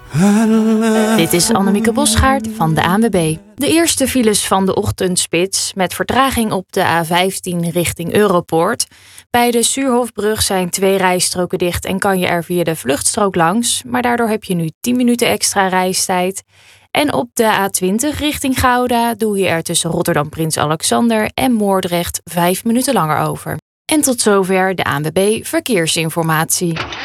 Dit is Annemieke Bosgaard van de ANWB. De eerste files van de ochtendspits met vertraging op de A15 richting Europoort. Bij de Suurhofbrug zijn 2 rijstroken dicht en kan je er via de vluchtstrook langs. Maar daardoor heb je nu 10 minuten extra reistijd. En op de A20 richting Gouda doe je er tussen Rotterdam Prins Alexander en Moordrecht 5 minuten langer over. En tot zover de ANWB Verkeersinformatie.